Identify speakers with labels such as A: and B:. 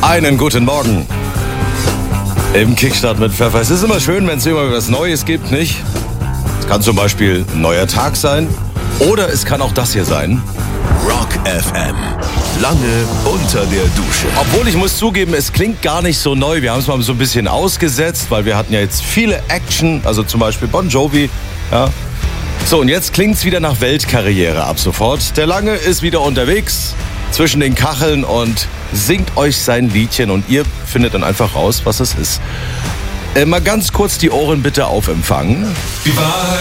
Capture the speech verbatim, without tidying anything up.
A: Einen guten Morgen. Im Kickstart mit Pfeffer. Es ist immer schön, wenn es immer was Neues gibt, nicht? Es kann zum Beispiel ein neuer Tag sein. Oder es kann auch das hier sein.
B: Rock F M. Lange unter der Dusche.
A: Obwohl, ich muss zugeben, es klingt gar nicht so neu. Wir haben es mal so ein bisschen ausgesetzt, weil wir hatten ja jetzt viele Action. Also zum Beispiel Bon Jovi. Ja. So, und jetzt klingt es wieder nach Weltkarriere ab sofort. Der Lange ist wieder unterwegs zwischen den Kacheln und singt euch sein Liedchen. Und ihr findet dann einfach raus, was es ist. Äh, mal ganz kurz die Ohren bitte auf Empfang.
C: Die Wahrheit